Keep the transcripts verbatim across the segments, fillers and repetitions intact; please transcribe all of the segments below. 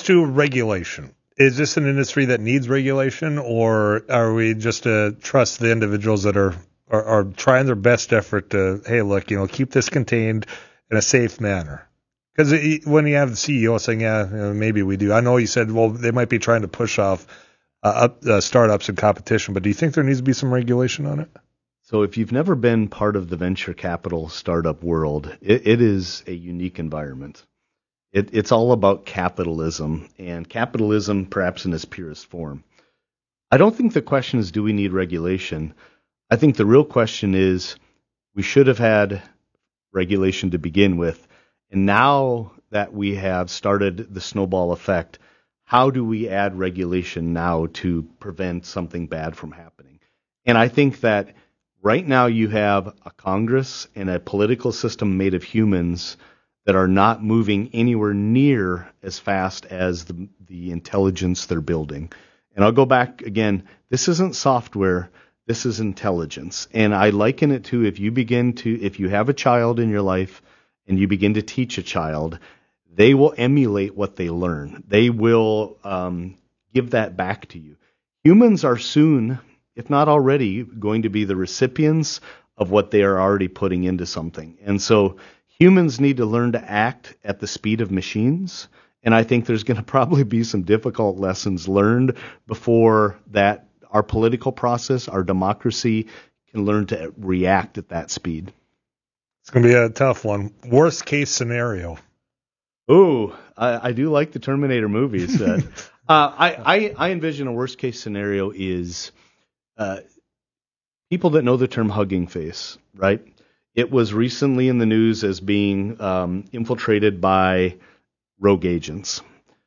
to regulation, is this an industry that needs regulation, or are we just to trust the individuals that are, are, are trying their best effort to, hey, look, you know, keep this contained in a safe manner? Because when you have the C E O saying, yeah, you know, maybe we do. I know you said, well, they might be trying to push off uh, up, uh, startups and competition, but do you think there needs to be some regulation on it? So if you've never been part of the venture capital startup world, it, it is a unique environment. It, it's all about capitalism, and capitalism perhaps in its purest form. I don't think the question is, do we need regulation? I think the real question is, we should have had regulation to begin with. And now that we have started the snowball effect, how do we add regulation now to prevent something bad from happening? And I think that right now you have a Congress and a political system made of humans that are not moving anywhere near as fast as the, the intelligence they're building. And I'll go back again, this isn't software, this is intelligence. And I liken it to if you begin to, if you have a child in your life and you begin to teach a child, they will emulate what they learn. They will um, give that back to you. Humans are soon, if not already, going to be the recipients of what they are already putting into something. And so humans need to learn to act at the speed of machines, and I think there's going to probably be some difficult lessons learned before that our political process, our democracy, can learn to react at that speed. It's going to be a tough one. Worst case scenario. Ooh, I, I do like the Terminator movies. Uh, uh, I, I, I envision a worst case scenario is uh, people that know the term hugging face, right? It was recently in the news as being um, infiltrated by rogue agents.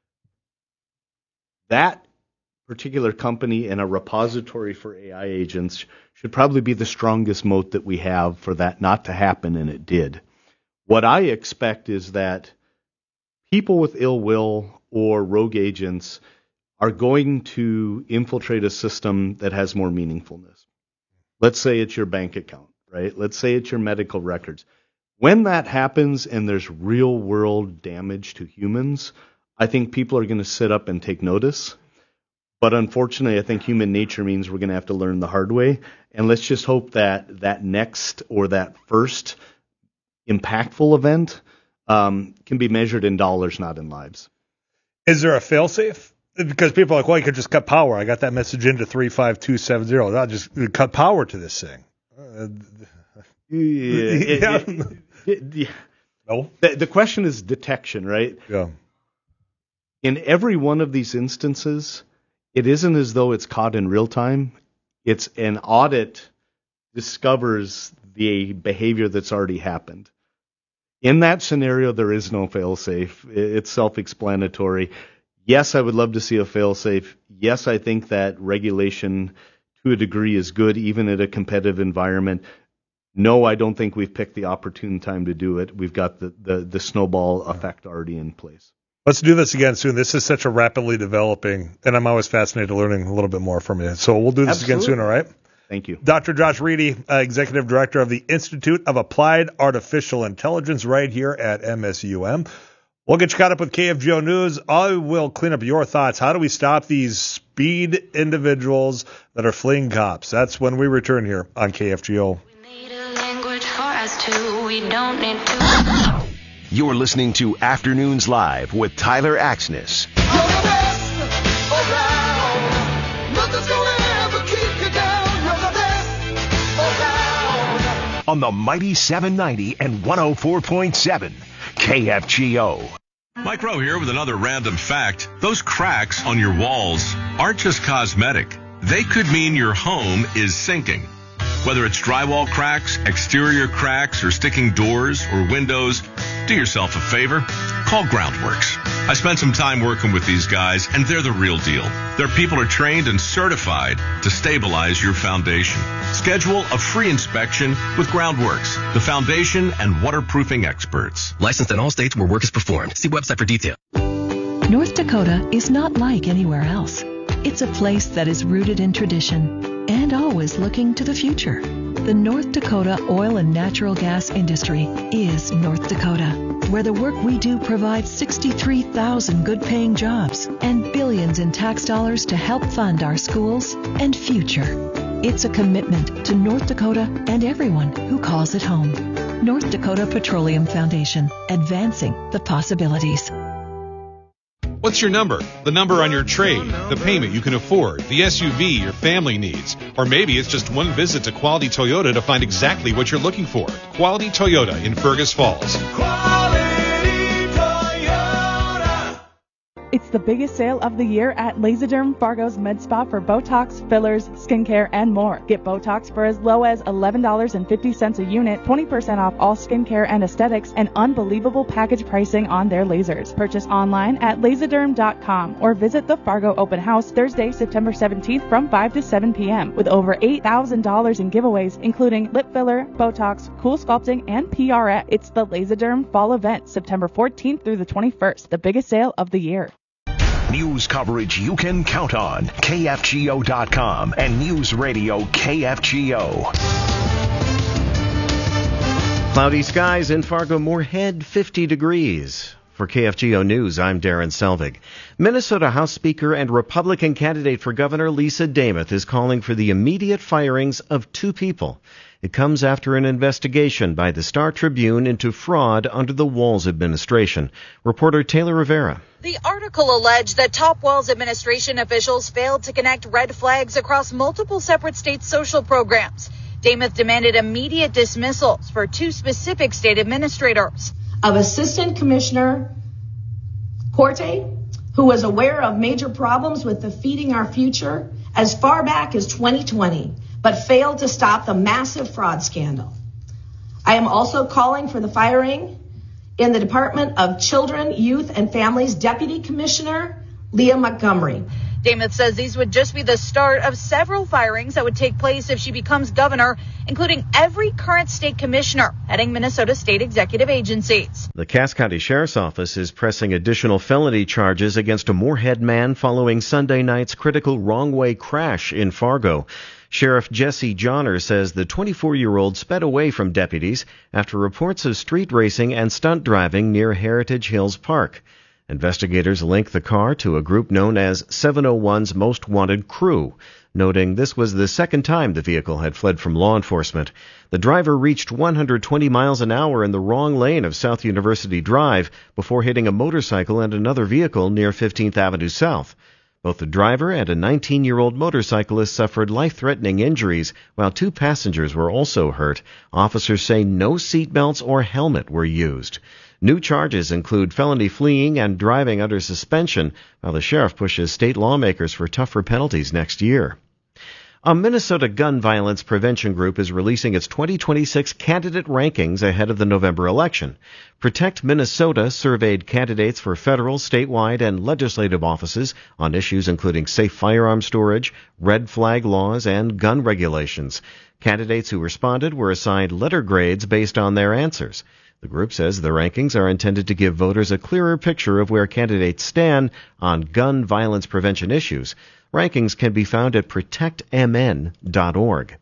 That particular company and a repository for A I agents should probably be the strongest moat that we have for that not to happen, and it did. What I expect is that people with ill will or rogue agents are going to infiltrate a system that has more meaningfulness. Let's say it's your bank account. Right? Let's say it's your medical records. When that happens and there's real world damage to humans, I think people are going to sit up and take notice. But unfortunately, I think human nature means we're going to have to learn the hard way. And let's just hope that that next or that first impactful event um, can be measured in dollars, not in lives. Is there a fail-safe? Because people are like, well, you could just cut power. I got that message into three five two seven zero. I'll just cut power to this thing. Uh, yeah, it, yeah. It, it, it, no. The, the question is detection, right? Yeah. In every one of these instances, it isn't as though it's caught in real time. It's an audit discovers the behavior that's already happened. In that scenario, there is no fail-safe. It's self-explanatory. Yes, I would love to see a fail-safe. Yes, I think that regulation to a degree is good, even in a competitive environment. No, I don't think we've picked the opportune time to do it. We've got the, the, the snowball effect already in place. Let's do this again soon. This is such a rapidly developing, and I'm always fascinated learning a little bit more from you. So we'll do this Absolutely. again soon, all right? Thank you. Doctor Josh Reedy, uh, Executive Director of the Institute of Applied Artificial Intelligence right here at M S U M. We'll get you caught up with K F G O News. I will clean up your thoughts. How do we stop these speed individuals that are fleeing cops? That's when we return here on K F G O. We need a language for us too. We don't need to. You're listening to Afternoons Live with Tyler Axness. On the mighty seven ninety and one oh four point seven K F G O. Mike Rowe here with another random fact. Those cracks on your walls aren't just cosmetic. They could mean your home is sinking. Whether it's drywall cracks, exterior cracks, or sticking doors or windows, do yourself a favor. Call Groundworks. I spent some time working with these guys, and they're the real deal. Their people are trained and certified to stabilize your foundation. Schedule a free inspection with Groundworks, the foundation and waterproofing experts. Licensed in all states where work is performed. See website for detail. North Dakota is not like anywhere else. It's a place that is rooted in tradition and always looking to the future. The North Dakota oil and natural gas industry is North Dakota. where the work we do provides sixty-three thousand good-paying jobs and billions in tax dollars to help fund our schools and future. It's a commitment to North Dakota and everyone who calls it home. North Dakota Petroleum Foundation, advancing the possibilities. What's your number? The number on your trade, the payment you can afford, the S U V your family needs. Or maybe it's just one visit to Quality Toyota to find exactly what you're looking for. Quality Toyota in Fergus Falls. Quality Toyota. It's the biggest sale of the year at Laserderm Fargo's Med Spa for Botox, fillers, skincare, and more. Get Botox for as low as eleven dollars and fifty cents a unit, twenty percent off all skincare and aesthetics, and unbelievable package pricing on their lasers. Purchase online at laserderm dot com or visit the Fargo Open House Thursday, September seventeenth from five to seven p.m. with over eight thousand dollars in giveaways, including lip filler, Botox, Cool Sculpting, and P R X. It's the Laserderm Fall Event, September fourteenth through the twenty-first, the biggest sale of the year. News coverage you can count on. K F G O dot com and News Radio K F G O. Cloudy skies in Fargo-Moorhead, fifty degrees. For K F G O News, I'm Darren Selvig. Minnesota House Speaker and Republican candidate for governor Lisa Demuth is calling for the immediate firings of two people. It comes after an investigation by the Star Tribune into fraud under the Walz administration. Reporter Taylor Rivera. The article alleged that top Walz administration officials failed to connect red flags across multiple separate state social programs. Demuth demanded immediate dismissals for two specific state administrators. Of Assistant Commissioner Porte, who was aware of major problems with the Feeding Our Future as far back as twenty twenty, but failed to stop the massive fraud scandal. I am also calling for the firing in the Department of Children, Youth, and Families Deputy Commissioner Leah Montgomery. Demuth says these would just be the start of several firings that would take place if she becomes governor, including every current state commissioner heading Minnesota state executive agencies. The Cass County Sheriff's Office is pressing additional felony charges against a Moorhead man following Sunday night's critical wrong-way crash in Fargo. Sheriff Jesse Johnner says the twenty-four-year-old sped away from deputies after reports of street racing and stunt driving near Heritage Hills Park. Investigators link the car to a group known as seven oh one's Most Wanted Crew, noting this was the second time the vehicle had fled from law enforcement. The driver reached one hundred twenty miles an hour in the wrong lane of South University Drive before hitting a motorcycle and another vehicle near fifteenth Avenue South. Both the driver and a nineteen-year-old motorcyclist suffered life-threatening injuries, while two passengers were also hurt. Officers say no seatbelts or helmet were used. New charges include felony fleeing and driving under suspension, while the sheriff pushes state lawmakers for tougher penalties next year. A Minnesota gun violence prevention group is releasing its twenty twenty-six candidate rankings ahead of the November election. Protect Minnesota surveyed candidates for federal, statewide, and legislative offices on issues including safe firearm storage, red flag laws, and gun regulations. Candidates who responded were assigned letter grades based on their answers. The group says the rankings are intended to give voters a clearer picture of where candidates stand on gun violence prevention issues. Rankings can be found at protect m n dot org.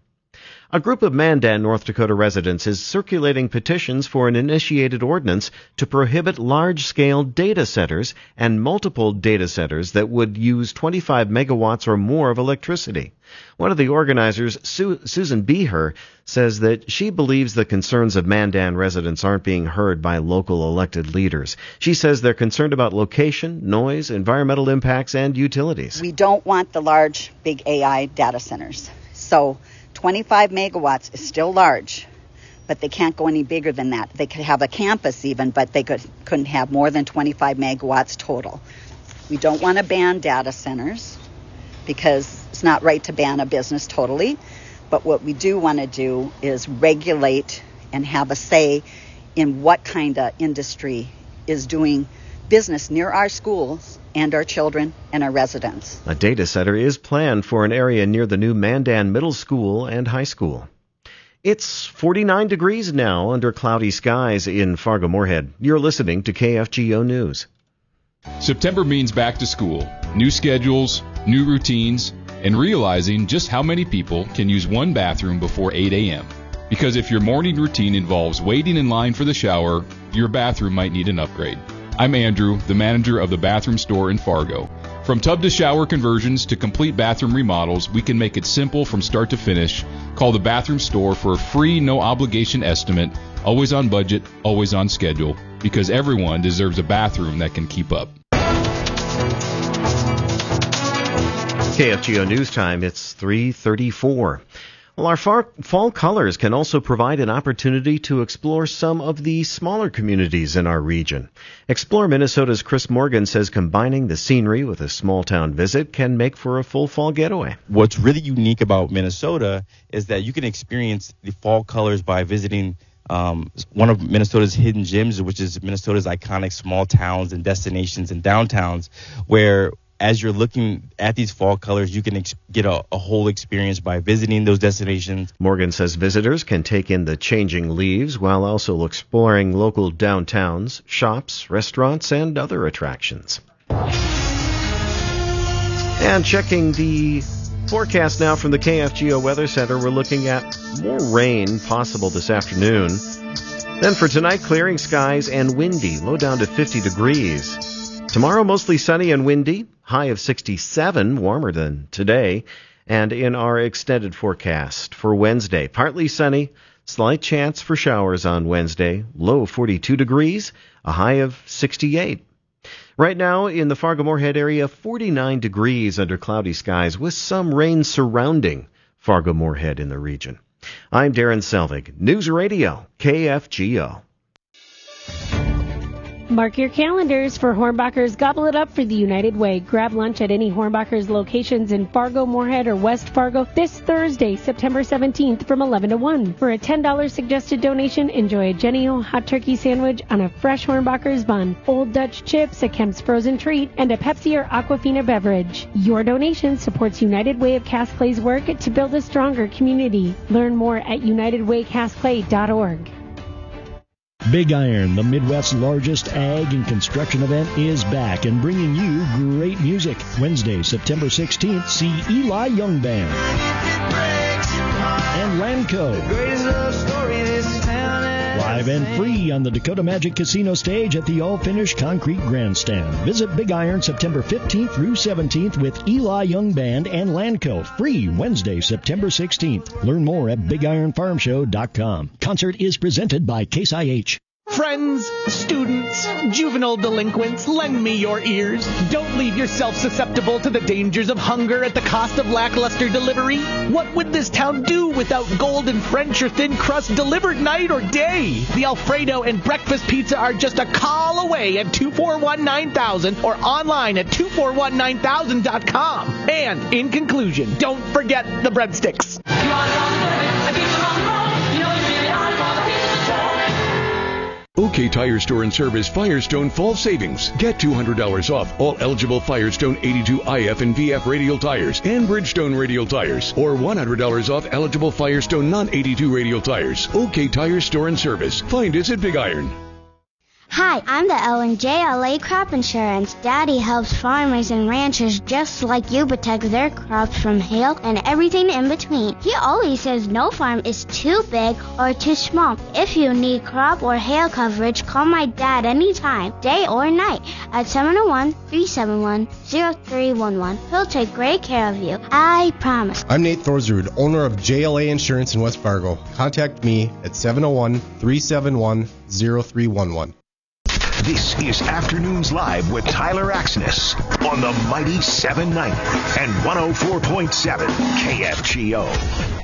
A group of Mandan, North Dakota residents is circulating petitions for an initiated ordinance to prohibit large-scale data centers and multiple data centers that would use twenty-five megawatts or more of electricity. One of the organizers, Su- Susan Beher, says that she believes the concerns of Mandan residents aren't being heard by local elected leaders. She says they're concerned about location, noise, environmental impacts, and utilities. We don't want the large, big A I data centers. So twenty-five megawatts is still large, but they can't go any bigger than that. They could have a campus even, but they could, couldn't have more than twenty-five megawatts total. We don't want to ban data centers because it's not right to ban a business totally. But what we do want to do is regulate and have a say in what kind of industry is doing business near our schools and our children and our residents. A data center is planned for an area near the new Mandan Middle School and High School. It's forty-nine degrees now under cloudy skies in Fargo-Moorhead. You're listening to K F G O News. September means back to school, new schedules, new routines, and realizing just how many people can use one bathroom before eight a.m. Because if your morning routine involves waiting in line for the shower, your bathroom might need an upgrade. I'm Andrew, the manager of the Bathroom Store in Fargo. From tub to shower conversions to complete bathroom remodels, we can make it simple from start to finish. Call the Bathroom Store for a free, no-obligation estimate, always on budget, always on schedule, because everyone deserves a bathroom that can keep up. K F G O News Time, it's three thirty-four. Well, our far, fall colors can also provide an opportunity to explore some of the smaller communities in our region. Explore Minnesota's Chris Morgan says combining the scenery with a small-town visit can make for a full fall getaway. What's really unique about Minnesota is that you can experience the fall colors by visiting um, one of Minnesota's hidden gems, which is Minnesota's iconic small towns and destinations and downtowns, where as you're looking at these fall colors, you can ex- get a, a whole experience by visiting those destinations. Morgan says visitors can take in the changing leaves while also exploring local downtowns, shops, restaurants, and other attractions. And checking the forecast now from the K F G O Weather Center, we're looking at more rain possible this afternoon. Then for tonight, clearing skies and windy, low down to fifty degrees. Tomorrow, mostly sunny and windy, high of sixty-seven, warmer than today. And in our extended forecast for Wednesday, partly sunny, slight chance for showers on Wednesday, low forty-two degrees, a high of sixty-eight. Right now in the Fargo-Moorhead area, forty-nine degrees under cloudy skies with some rain surrounding Fargo-Moorhead in the region. I'm Darren Selvig, News Radio, K F G O. Mark your calendars for Hornbacher's Gobble It Up for the United Way. Grab lunch at any Hornbacher's locations in Fargo, Moorhead, or West Fargo this Thursday, September seventeenth from eleven to one. For a ten dollars suggested donation, enjoy a Jenny-O hot turkey sandwich on a fresh Hornbacher's bun, Old Dutch chips, a Kemp's frozen treat, and a Pepsi or Aquafina beverage. Your donation supports United Way of Cass Clay's work to build a stronger community. Learn more at united way cass clay dot org. Big Iron, the Midwest's largest ag and construction event, is back and bringing you great music. Wednesday, September sixteenth, see Eli Young Band and Lanco. Live and free on the Dakota Magic Casino stage at the all-finished concrete grandstand. Visit Big Iron September fifteenth through seventeenth with Eli Young Band and Lanco. Free Wednesday, September sixteenth. Learn more at big iron farm show dot com. Concert is presented by Case I H. Friends, students, juvenile delinquents, lend me your ears. Don't leave yourself susceptible to the dangers of hunger at the cost of lackluster delivery. What would this town do without golden French or thin crust delivered night or day? The Alfredo and breakfast pizza are just a call away at two four one nine thousand or online at two four one nine thousand dot com. And in conclusion, don't forget the breadsticks. OK Tire Store and Service Firestone Fall Savings. Get two hundred dollars off all eligible Firestone eighty-two I F and V F radial tires and Bridgestone radial tires, or one hundred dollars off eligible Firestone non eighty-two radial tires. OK Tire Store and Service. Find us at Big Iron. Hi, I'm the L and J L A Crop Insurance. Daddy helps farmers and ranchers just like you protect their crops from hail and everything in between. He always says no farm is too big or too small. If you need crop or hail coverage, call my dad anytime, day or night, at seven oh one, three seven one, oh three one one. He'll take great care of you. I promise. I'm Nate Thorsrud, owner of J L A Insurance in West Fargo. Contact me at seven oh one, three seven one, oh three one one. This is Afternoons Live with Tyler Axness on the mighty seven ninety and one oh four point seven K F G O.